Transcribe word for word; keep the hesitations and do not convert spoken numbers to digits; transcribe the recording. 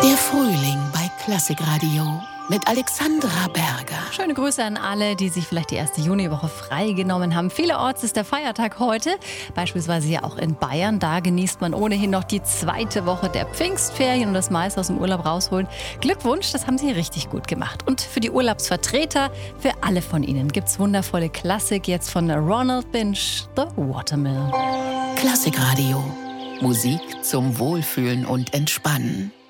Der Frühling bei Klassikradio mit Alexandra Berger. Schöne Grüße an alle, die sich vielleicht die erste Juniwoche freigenommen haben. Vielerorts ist der Feiertag heute, beispielsweise ja auch in Bayern. Da genießt man ohnehin noch die zweite Woche der Pfingstferien und das meiste aus dem Urlaub rausholen. Glückwunsch, das haben Sie richtig gut gemacht. Und für die Urlaubsvertreter, für alle von Ihnen gibt's wundervolle Klassik jetzt von Ronald Binch, The Watermill. Klassikradio. Musik zum Wohlfühlen und Entspannen.